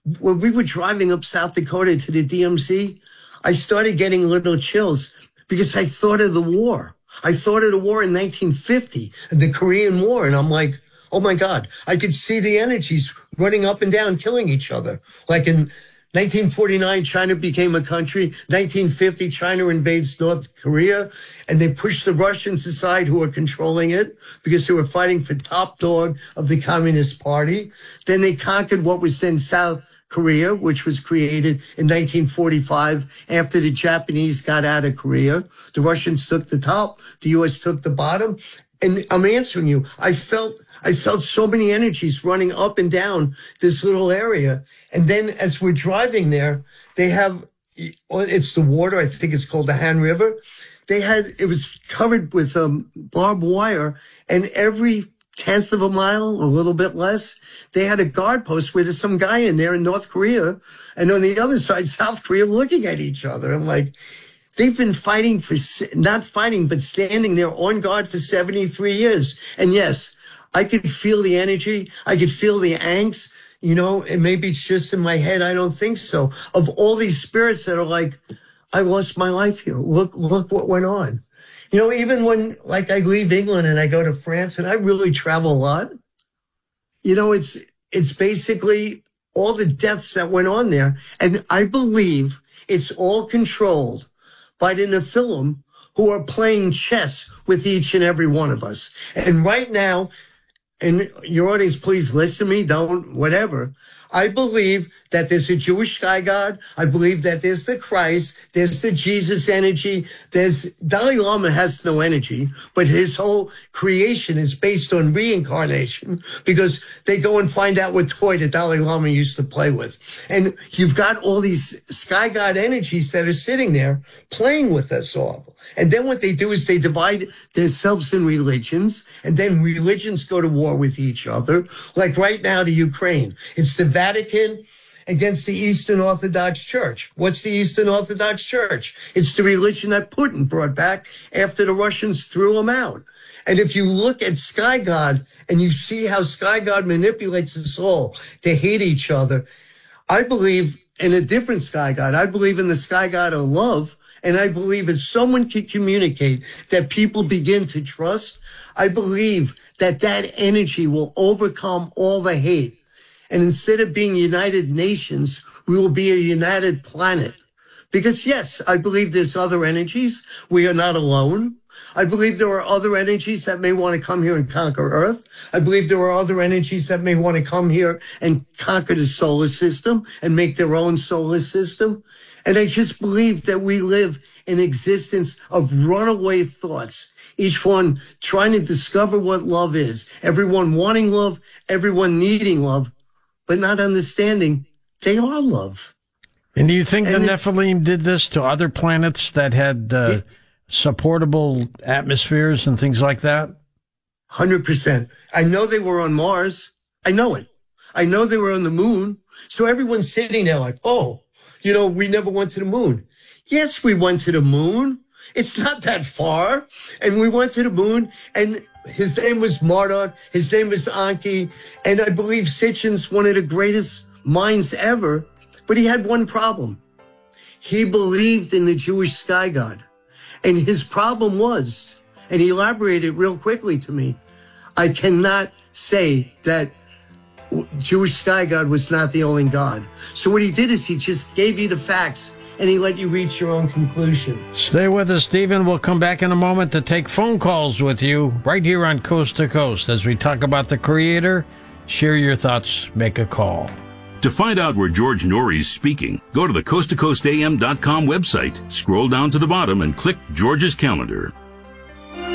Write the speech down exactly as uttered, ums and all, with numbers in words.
when we were driving up South Dakota to the D M Z, I started getting little chills because I thought of the war. I thought of the war in nineteen fifty, the Korean War, and I'm like, oh my God, I could see the energies running up and down, killing each other. Like in nineteen forty-nine, China became a country. nineteen fifty, China invades North Korea, and they pushed the Russians aside who were controlling it because they were fighting for top dog of the Communist Party. Then they conquered what was then South Korea, which was created in nineteen forty-five after the Japanese got out of Korea. The Russians took the top, the U S took the bottom. And I'm answering you. I felt I felt so many energies running up and down this little area. And then as we're driving there, they have, it's the water, I think it's called the Han River. They had, it was covered with um, barbed wire, and every tenth of a mile, a little bit less, they had a guard post where there's some guy in there in North Korea, and on the other side, South Korea, looking at each other. I'm like, they've been fighting for, not fighting, but standing there on guard for seventy-three years. And yes, I could feel the energy. I could feel the angst, you know, and maybe it's just in my head. I don't think so. Of all these spirits that are like, I lost my life here. Look, look what went on. You know, even when, like, I leave England and I go to France, and I really travel a lot, you know, it's, it's basically all the deaths that went on there. And I believe it's all controlled by the Nephilim, who are playing chess with each and every one of us. And right now, and your audience, please listen to me, don't, whatever. I believe that there's a Jewish sky god. I believe that there's the Christ. There's the Jesus energy. There's, Dalai Lama has no energy, but his whole creation is based on reincarnation, because they go and find out what toy the Dalai Lama used to play with. And you've got all these sky god energies that are sitting there playing with us all. And then what they do is they divide themselves in religions, and then religions go to war with each other. Like right now, the Ukraine. It's the Vatican against the Eastern Orthodox Church. What's the Eastern Orthodox Church? It's the religion that Putin brought back after the Russians threw him out. And if you look at Sky God and you see how Sky God manipulates us all to hate each other, I believe in a different Sky God. I believe in the Sky God of love. And I believe if someone can communicate that people begin to trust, I believe that that energy will overcome all the hate. And instead of being United Nations, we will be a united planet. Because yes, I believe there's other energies. We are not alone. I believe there are other energies that may want to come here and conquer Earth. I believe there are other energies that may want to come here and conquer the solar system and make their own solar system. And I just believe that we live in existence of runaway thoughts, each one trying to discover what love is, everyone wanting love, everyone needing love, but not understanding they are love. And do you think and the Nephilim did this to other planets that had uh, it, supportable atmospheres and things like that? one hundred percent. I know they were on Mars. I know it. I know they were on the moon. So everyone's sitting there like, oh, you know, we never went to the moon. Yes, we went to the moon. It's not that far. And we went to the moon, and his name was Marduk. His name was Anki. And I believe Sitchin's one of the greatest minds ever. But he had one problem. He believed in the Jewish sky god. And his problem was, and he elaborated real quickly to me, I cannot say that Jewish sky god was not the only God. So what he did is he just gave you the facts, and he let you reach your own conclusion. Stay with us, Stephen. We'll come back in a moment to take phone calls with you right here on Coast to Coast as we talk about the Creator. Share your thoughts. Make a call. To find out where George Noory's speaking, go to the coast to coast A M dot com website, scroll down to the bottom, and click George's calendar.